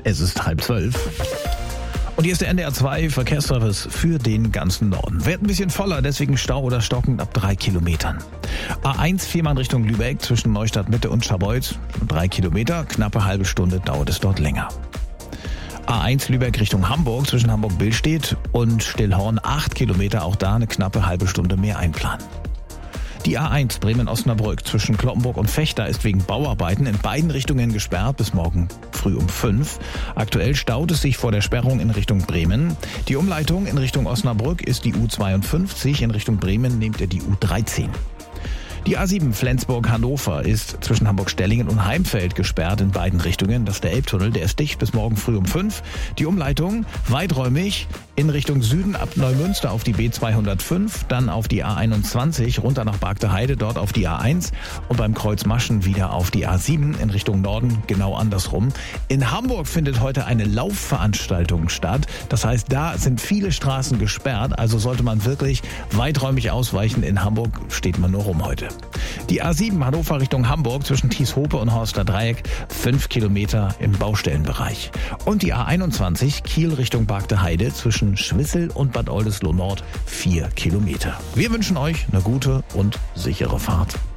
Es ist 11:30. Und hier ist der NDR 2 Verkehrsservice für den ganzen Norden. Wird ein bisschen voller, deswegen Stau oder stockend ab 3 Kilometern. A1 Fehmarn Richtung Lübeck zwischen Neustadt Mitte und Scharbeutz 3 Kilometer, knappe halbe Stunde dauert es dort länger. A1 Lübeck Richtung Hamburg zwischen Hamburg-Billstedt und Stillhorn 8 Kilometer, auch da eine knappe halbe Stunde mehr einplanen. Die A1 Bremen-Osnabrück zwischen Cloppenburg und Vechta ist wegen Bauarbeiten in beiden Richtungen gesperrt bis morgen früh um 5. Aktuell staut es sich vor der Sperrung in Richtung Bremen. Die Umleitung in Richtung Osnabrück ist die U52, in Richtung Bremen nehmt ihr die U13. Die A7 Flensburg-Hannover ist zwischen Hamburg-Stellingen und Heimfeld gesperrt in beiden Richtungen. Das ist der Elbtunnel, der ist dicht bis morgen früh um 5. Die Umleitung weiträumig in Richtung Süden ab Neumünster auf die B205, dann auf die A21 runter nach Bargteheide, dort auf die A1 und beim Kreuz Maschen wieder auf die A7 in Richtung Norden, genau andersrum. In Hamburg findet heute eine Laufveranstaltung statt. Das heißt, da sind viele Straßen gesperrt, also sollte man wirklich weiträumig ausweichen. In Hamburg steht man nur rum heute. Die A7 Hannover Richtung Hamburg zwischen Thieshope und Horster Dreieck 5 Kilometer im Baustellenbereich. Und die A21 Kiel Richtung Bargteheide zwischen Schwissel und Bad Oldesloe Nord 4 Kilometer. Wir wünschen euch eine gute und sichere Fahrt.